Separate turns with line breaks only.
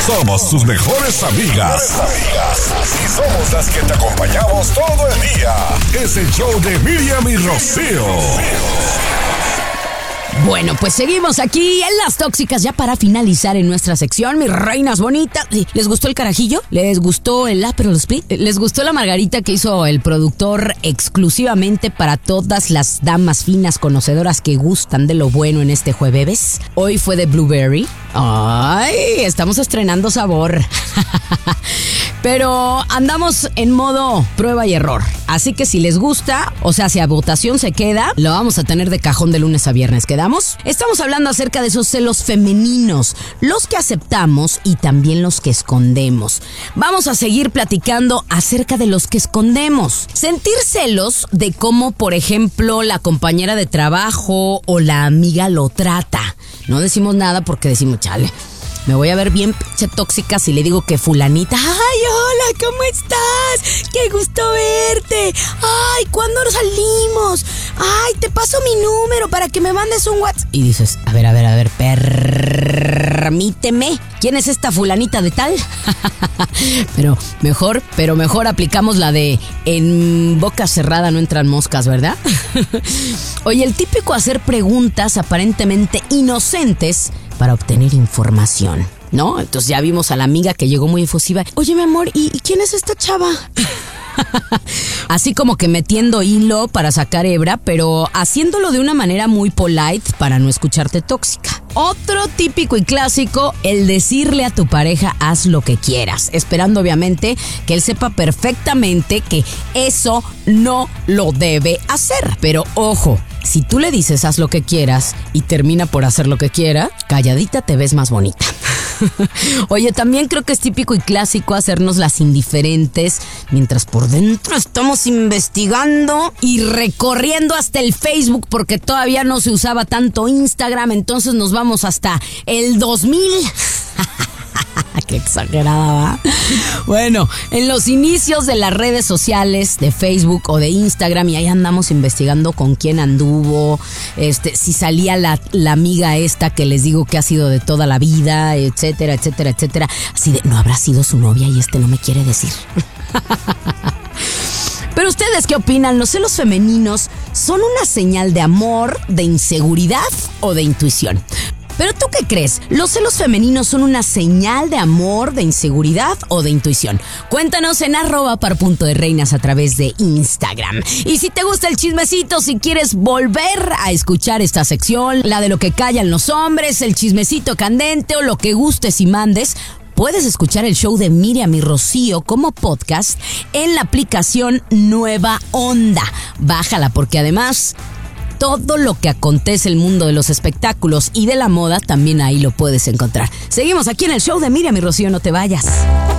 Somos tus mejores amigas. Y somos las que te acompañamos todo el día. Es el show de Miriam y Rocío.
Bueno, pues seguimos aquí en Las Tóxicas ya para finalizar en nuestra sección, mis reinas bonitas. ¿Les gustó el carajillo? ¿Les gustó el Aperol Spritz? ¿Les gustó la margarita que hizo el productor exclusivamente para todas las damas finas conocedoras que gustan de lo bueno en este jueves? Hoy fue de blueberry. ¡Ay! Estamos estrenando sabor. Pero andamos en modo prueba y error. Así que si les gusta, o sea, si a votación se queda, lo vamos a tener de cajón de lunes a viernes. ¿Quedamos? Estamos hablando acerca de esos celos femeninos, los que aceptamos y también los que escondemos. Vamos a seguir platicando acerca de los que escondemos. Sentir celos de cómo, por ejemplo, la compañera de trabajo o la amiga lo trata. No decimos nada porque decimos, chale, me voy a ver bien pinche tóxica si le digo que fulanita, ay, hola, ¿cómo estás? Qué gusto verte. Ay, ¿cuándo nos salimos? Ay, te paso mi número para que me mandes un WhatsApp. Y dices, a ver, permíteme. ¿Quién es esta fulanita de tal? Pero mejor aplicamos la de en boca cerrada no entran moscas, ¿verdad? Oye, el típico hacer preguntas aparentemente inocentes para obtener información, ¿no? Entonces ya vimos a la amiga que llegó muy efusiva. Oye, mi amor, ¿y quién es esta chava? Así como que metiendo hilo para sacar hebra, pero haciéndolo de una manera muy polite para no escucharte tóxica. Otro típico y clásico, el decirle a tu pareja haz lo que quieras, esperando obviamente que él sepa perfectamente que eso no lo debe hacer. Pero ojo, si tú le dices haz lo que quieras y termina por hacer lo que quiera, calladita te ves más bonita. Oye, también creo que es típico y clásico hacernos las indiferentes mientras por dentro estamos investigando y recorriendo hasta el Facebook porque todavía no se usaba tanto Instagram, entonces nos vamos hasta el 2000. Qué exagerada, ¿va? Bueno, en los inicios de las redes sociales de Facebook o de Instagram, y ahí andamos investigando con quién anduvo, si salía la amiga esta que les digo que ha sido de toda la vida, etcétera, etcétera, etcétera. Así de, no habrá sido su novia y no me quiere decir. Pero ustedes, ¿qué opinan? ¿Los celos femeninos son una señal de amor, de inseguridad o de intuición? ¿Pero tú qué crees? ¿Los celos femeninos son una señal de amor, de inseguridad o de intuición? Cuéntanos en @par.de_reinas a través de Instagram. Y si te gusta el chismecito, si quieres volver a escuchar esta sección, la de lo que callan los hombres, el chismecito candente o lo que gustes y mandes, puedes escuchar el show de Miriam y Rocío como podcast en la aplicación Nueva Onda. Bájala porque además todo lo que acontece en el mundo de los espectáculos y de la moda también ahí lo puedes encontrar. Seguimos aquí en el show de Miriam y Rocío, no te vayas.